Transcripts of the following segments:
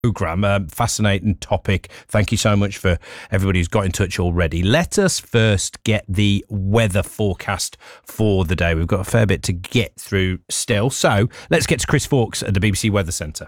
Programme. Fascinating topic. Thank you so much for everybody who's got in touch already. Let us first get the weather forecast for the day. We've got a fair bit to get through still. So let's get to Chris Fawkes at the BBC Weather Centre.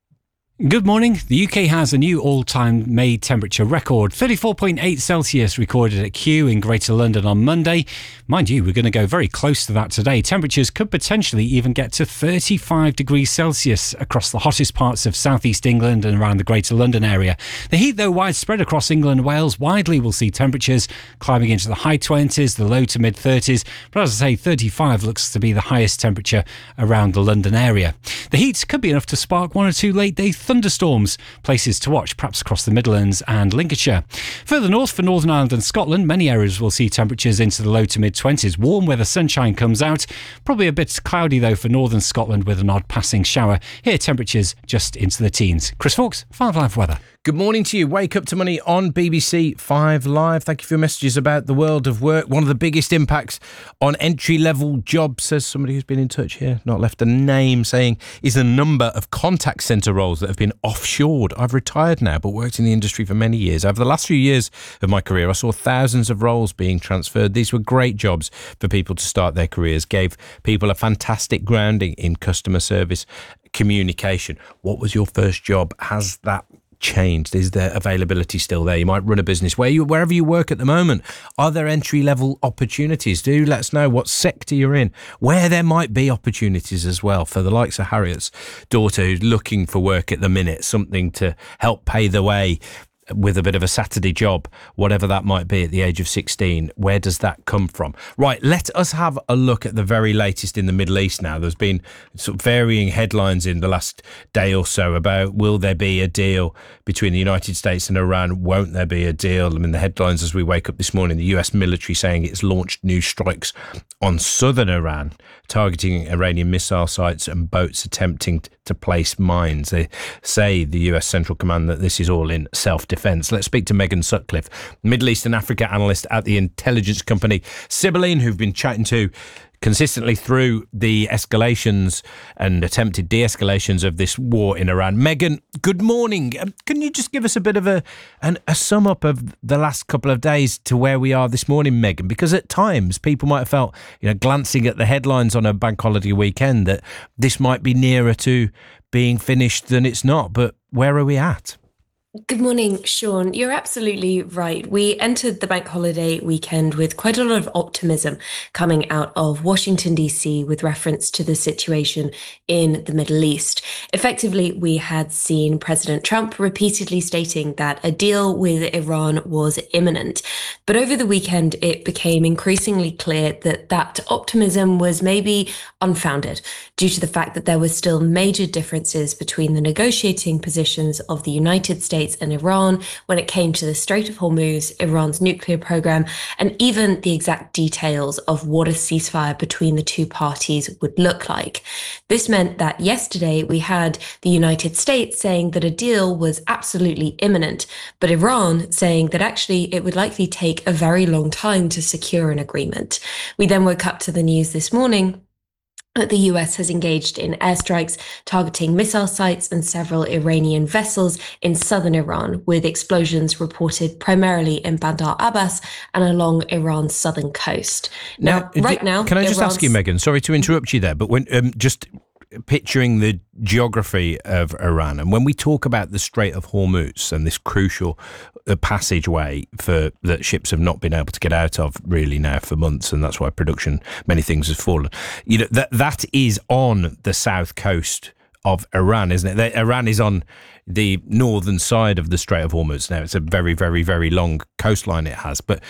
Good morning. The UK has a new all-time May temperature record. 34.8 Celsius recorded at Kew in Greater London on Monday. Mind you, we're going to go very close to that today. Temperatures could potentially even get to 35 degrees Celsius across the hottest parts of southeast England and around the Greater London area. The heat, though widespread across England and Wales, widely will see temperatures climbing into the high 20s, the low to mid 30s. But as I say, 35 looks to be the highest temperature around the London area. The heat could be enough to spark one or two late-day thunderstorms, places to watch perhaps across the Midlands and Lincolnshire. Further north for Northern Ireland and Scotland, many areas will see temperatures into the low to mid-20s. Warm where the sunshine comes out. Probably a bit cloudy though for northern Scotland with an odd passing shower. Here temperatures just into the teens. Chris Fawkes, 5 Live Weather. Good morning to you. Wake Up to Money on BBC 5 Live. Thank you for your messages about the world of work. One of the biggest impacts on entry-level jobs, says somebody who's been in touch here, not left a name, saying, is the number of contact centre roles that have been offshored. I've retired now, but worked in the industry for many years. Over the last few years of my career, I saw thousands of roles being transferred. These were great jobs for people to start their careers, gave people a fantastic grounding in customer service communication. What was your first job? Has that changed? Is there availability still there? You might run a business wherever you work at the moment. Are there entry-level opportunities? Do let us know what sector you're in, where there might be opportunities as well for the likes of Harriet's daughter who's looking for work at the minute, something to help pay the way with a bit of a Saturday job, whatever that might be at the age of 16. Where does that come from? Right, let us have a look at the very latest in the Middle East now. There's been sort of varying headlines in the last day or so about will there be a deal between the United States and Iran? Won't there be a deal? I mean, the headlines as we wake up this morning, the US military saying it's launched new strikes on southern Iran, targeting Iranian missile sites and boats attempting to place mines. They say, the US Central Command, that this is all in self-defense. Let's speak to Megan Sutcliffe, Middle East and Africa analyst at the intelligence company Sibylline, who've been chatting to consistently through the escalations and attempted de-escalations of this war in Iran. Megan, good morning. Can you just give us a bit of a sum up of the last couple of days to where we are this morning, Megan? Because at times people might have felt, glancing at the headlines on a bank holiday weekend, that this might be nearer to being finished than it's not. But where are we at? Good morning, Sean. You're absolutely right. We entered the bank holiday weekend with quite a lot of optimism coming out of Washington, D.C. with reference to the situation in the Middle East. Effectively, we had seen President Trump repeatedly stating that a deal with Iran was imminent. But over the weekend, it became increasingly clear that that optimism was maybe unfounded due to the fact that there were still major differences between the negotiating positions of the United States and Iran when it came to the Strait of Hormuz, Iran's nuclear program, and even the exact details of what a ceasefire between the two parties would look like. This meant that yesterday we had the United States saying that a deal was absolutely imminent, but Iran saying that actually it would likely take a very long time to secure an agreement. We then woke up to the news this morning that the US has engaged in airstrikes targeting missile sites and several Iranian vessels in southern Iran, with explosions reported primarily in Bandar Abbas and along Iran's southern coast. Now, can I just ask you, Megan, sorry to interrupt you there, but when just picturing the geography of Iran, and when we talk about the Strait of Hormuz and this crucial passageway that ships have not been able to get out of really now for months, and that's why production, many things has fallen. That is on the south coast of Iran, isn't it? Iran is on the northern side of the Strait of Hormuz. Now, it's a very, very, very long coastline it has, but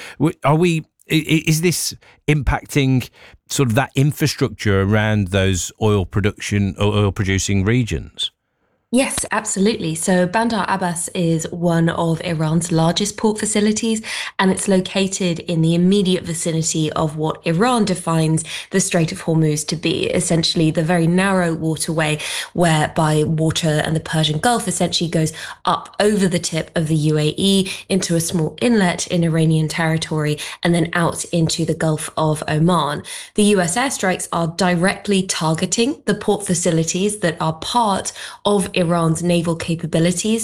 is this impacting sort of that infrastructure around those oil producing regions? Yes, absolutely. So Bandar Abbas is one of Iran's largest port facilities, and it's located in the immediate vicinity of what Iran defines the Strait of Hormuz to be, essentially the very narrow waterway whereby water and the Persian Gulf essentially goes up over the tip of the UAE into a small inlet in Iranian territory and then out into the Gulf of Oman. The US airstrikes are directly targeting the port facilities that are part of Iran's naval capabilities